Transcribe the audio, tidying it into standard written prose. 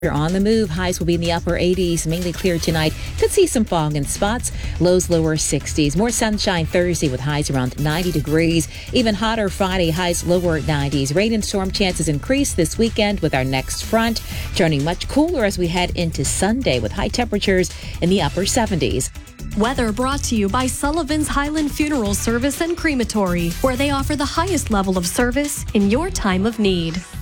On the move, highs will be in the upper 80s, mainly clear tonight. Could see some fog in spots. Lows lower 60s. More sunshine Thursday with highs around 90 degrees. Even hotter Friday, highs lower 90s. Rain and storm chances increase this weekend with our next front, turning much cooler as we head into Sunday with high temperatures in the upper 70s. Weather brought to you by Sullivan's Highland Funeral Service and Crematory, where they offer the highest level of service in your time of need.